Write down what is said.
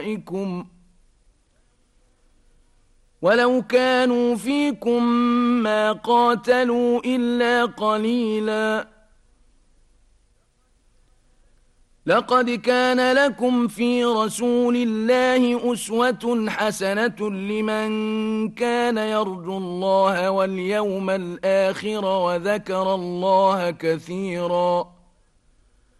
ولو كانوا فيكم ما قاتلوا إلا قليلا. لقد كان لكم في رسول الله أسوة حسنة لمن كان يرجو الله واليوم الآخر وذكر الله كثيرا.